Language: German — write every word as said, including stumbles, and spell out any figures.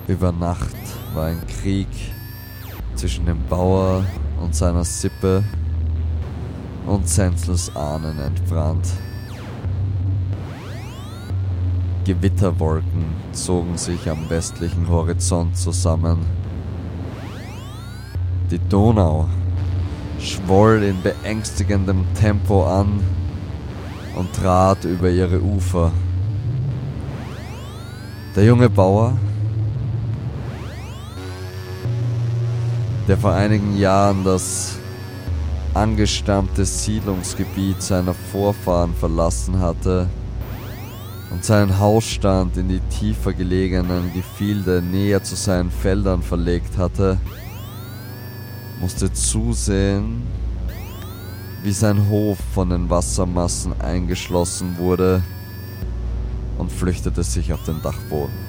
Über Nacht war ein Krieg zwischen dem Bauer und seiner Sippe und Senzels Ahnen entbrannt. Gewitterwolken zogen sich am westlichen Horizont zusammen. Die Donau schwoll in beängstigendem Tempo an und trat über ihre Ufer. Der junge Bauer, der vor einigen Jahren das angestammte Siedlungsgebiet seiner Vorfahren verlassen hatte und seinen Hausstand in die tiefer gelegenen Gefilde näher zu seinen Feldern verlegt hatte, musste zusehen, wie sein Hof von den Wassermassen eingeschlossen wurde und flüchtete sich auf den Dachboden.